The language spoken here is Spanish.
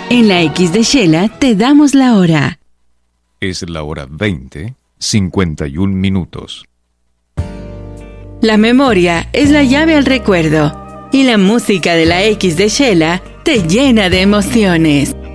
En la X de Shela te damos la hora. Es la hora 20:51. La memoria es la llave al recuerdo y la música de la X de Shela te llena de emociones.